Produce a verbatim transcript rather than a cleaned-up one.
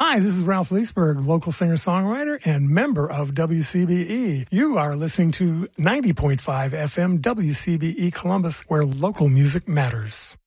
Hi, this is Ralph Leesburg, local singer-songwriter and member of W C B E. You are listening to ninety point five F M W C B E Columbus, where local music matters.